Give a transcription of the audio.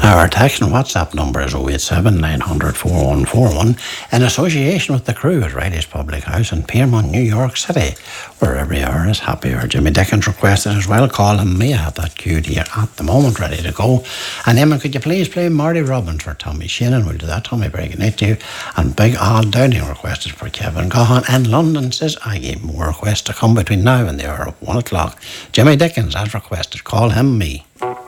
Our text and WhatsApp number is 087 900 4141 in association with the crew at Riley's Public House in Piermont, New York City, where every hour is happy hour. Jimmy Dickens requested as well. Call him me. I have that queued here at the moment, ready to go. And Emma, could you please play Marty Robbins for Tommy Sheenan? We'll do that. Tommy, very good night to you. And Big Al Downing requested for Kevin Gahan. And London says, I gave more requests to come between now and the hour of 1 o'clock. Jimmy Dickens, as requested. Call him me.